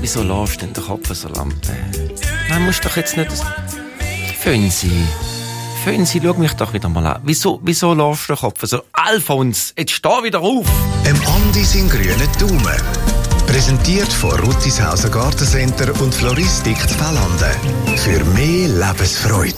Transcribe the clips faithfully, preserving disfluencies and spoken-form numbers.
wieso lässt denn der Kopf so Lampe? Nein, musst doch jetzt nicht... Fönsi, Fönsi, schau mich doch wieder mal an. Wieso, wieso lässt der Kopf so... Alfons, jetzt steh wieder auf! Im Andi sind grüne Daumen. Präsentiert von Ruttishauser Gartencenter und Floristik Z'Fällanden. Für mehr Lebensfreude.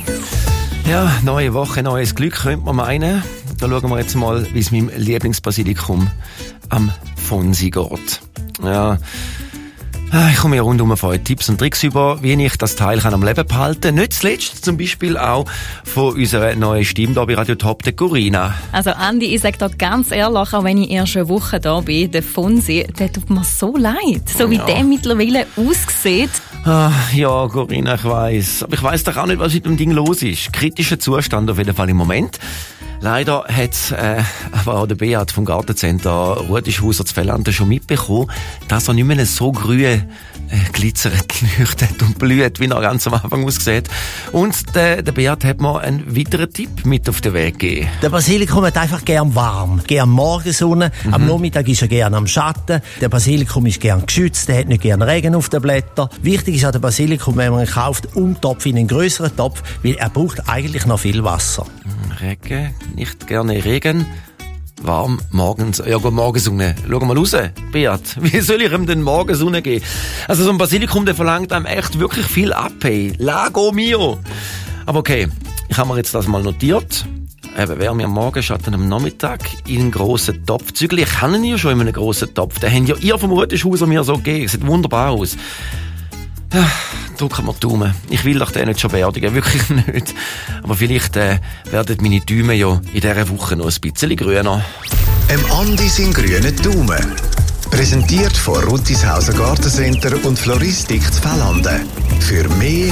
Ja, neue Woche, neues Glück, könnte man meinen. Da schauen wir jetzt mal, wie es meinem Lieblingsbasilikum am Fonsi geht. Ja, ich komme ja rundum von euch Tipps und Tricks über, wie ich das Teil kann am Leben behalten kann. Nicht zuletzt zum Beispiel auch von unserer neuen Stimme hier bei Radio Top, der Corinna. Also Andi, ich sage da ganz ehrlich, auch wenn ich erst eine Woche da bin, der Fonsi, der tut mir so leid. So wie ja. der mittlerweile aussieht. Ah, ja, Corinna, ich weiss. Aber ich weiss doch auch nicht, was mit dem Ding los ist. Kritischer Zustand auf jeden Fall im Moment. Leider hat äh, aber auch der Beat vom Gartencenter Ruttishauser Z'Fällanden schon mitbekommen, dass er nicht mehr so grün äh, glitzert, leuchtet und blüht, wie er ganz am Anfang aussieht. Und der, der Beat hat mir einen weiteren Tipp mit auf den Weg gegeben. Der Basilikum hat einfach gern warm, gern Morgensonne. Mhm. Am Nachmittag ist er gern am Schatten. Der Basilikum ist gern geschützt, der hat nicht gern Regen auf den Blättern. Wichtig ist auch der Basilikum, wenn man ihn kauft, umtopf in einen grösseren Topf, weil er braucht eigentlich noch viel Wasser. Regen, nicht gerne Regen. Warm, morgens, ja gut, Morgensonne. Schau mal raus, Beat. Wie soll ich ihm denn Morgensonne geben? Also so ein Basilikum, der verlangt einem echt wirklich viel ab, hey. Lago mio. Aber okay, ich habe mir jetzt das mal notiert. Eben, Wärme am Morgenschatten am Nachmittag in einen grossen Topf. Zügel, ich kann ihn ja schon in einem grossen Topf. Den habt ja ihr vom Ruttishauser mir so gegeben. Sieht wunderbar aus. Ja, drücken wir die Daumen. Ich will doch den nicht schon beerdigen, wirklich nicht. Aber vielleicht äh, werden meine Däume ja in dieser Woche noch ein bisschen grüner. Im Andi sind grüne Daumen. Präsentiert von Ruttishauser Gartencenter und Floristik Z'Fällanden. Für mehr